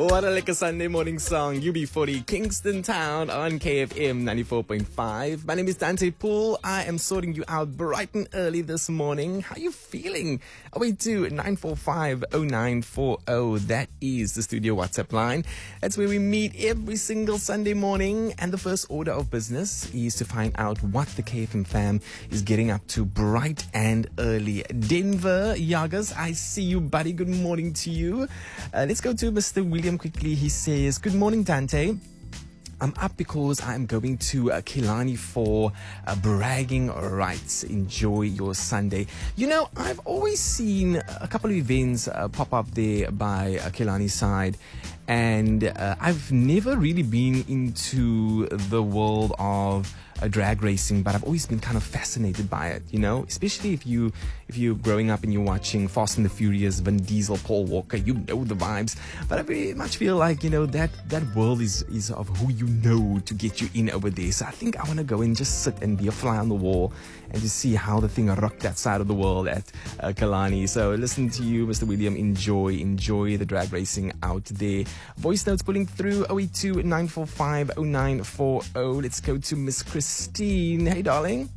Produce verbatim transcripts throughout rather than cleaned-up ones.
What a like a Sunday morning song. U B forty, Kingston Town on K F M ninety-four point five. My name is Dante Poole. I am sorting you out bright and early this morning. How are you feeling? oh eight two, nine four five, oh nine four oh. That is the studio WhatsApp line. That's where we meet every single Sunday morning. And the first order of business is to find out what the K F M fam is getting up to bright and early. Denver Yagas, I see you, buddy. Good morning to you. Uh, let's go to Mister William quickly. He says, good morning, Dante. I'm up because I'm going to uh, Killarney for uh, bragging rights. Enjoy your Sunday. You know, I've always seen a couple of events uh, pop up there by uh, Killarney side, and uh, I've never really been into the world of uh, drag racing, but I've always been kind of fascinated by it, you know, especially if you if you're growing up and you're watching Fast and the Furious, Vin Diesel, Paul Walker, you know the vibes. But I very much feel like, you know, that that world is is of who you know to get you in over there. So I think I want to go and just sit and be a fly on the wall and just see how the thing rocked that side of the world at uh, Killarney. So listen to you, Mister William. Enjoy, enjoy the drag racing out there. Voice notes pulling through oh eight two, nine four five, oh nine four oh. Let's go to Miss Christine. Hey, darling.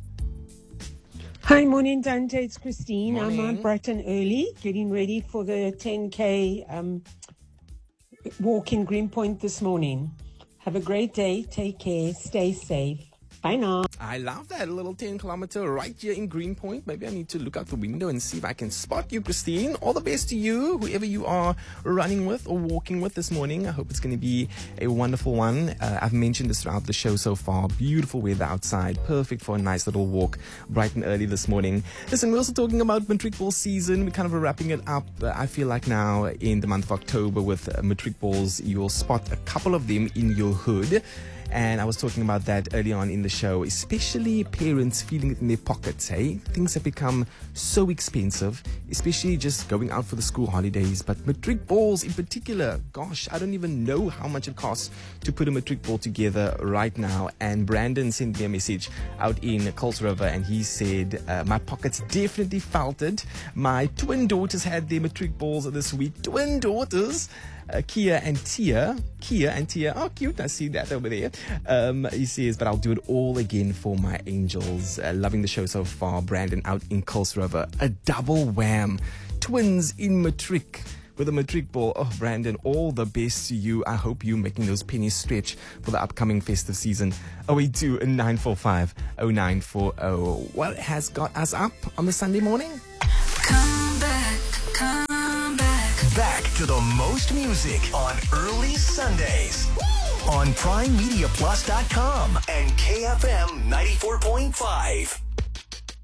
Hi, morning, Dante. It's Christine. Morning. I'm out bright and early, getting ready for the ten K um, walk in Greenpoint this morning. Have a great day. Take care. Stay safe. Bye now. I love that little ten kilometer right here in Greenpoint. Maybe I need to look out the window and see if I can spot you, Christine. All the best to you, whoever you are running with or walking with this morning. I hope it's going to be a wonderful one. Uh, I've mentioned this throughout the show so far. Beautiful weather outside. Perfect for a nice little walk bright and early this morning. Listen, we're also talking about matric ball season. We're kind of wrapping it up. Uh, I feel like now in the month of October with uh, matric balls, you'll spot a couple of them in your hood. And I was talking about that early on in the show, especially parents feeling it in their pockets, hey? Things have become so expensive, especially just going out for the school holidays. But matric balls in particular, gosh, I don't even know how much it costs to put a matric ball together right now. And Brandon sent me a message out in Coles River, and he said, uh, my pockets definitely felt it. My twin daughters had their matric balls this week. Twin daughters! Uh, Kia and Tia, Kia and Tia, oh cute, I see that over there. Um, he says, but I'll do it all again for my angels. Uh, loving the show so far. Brandon out in Coles River, a double wham, twins in matric with a matric ball. Oh, Brandon, all the best to you. I hope you're making those pennies stretch for the upcoming festive season. oh eight two, nine four five, oh nine four oh. What has got us up on the Sunday morning? Come back, come Back to the most music on early Sundays on prime media plus dot com and K F M ninety-four point five.